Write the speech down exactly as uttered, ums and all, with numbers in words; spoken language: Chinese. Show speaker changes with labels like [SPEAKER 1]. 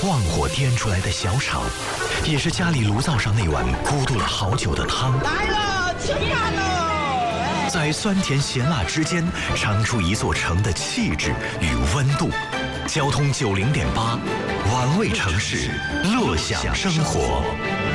[SPEAKER 1] 旺火颠出来的小炒，也是家里炉灶上那碗咕嘟了好久的汤。
[SPEAKER 2] 来了，吃饭喽！
[SPEAKER 1] 在酸甜咸辣之间，尝出一座城的气质与温度。交通九零点八，玩味城市，乐享生活。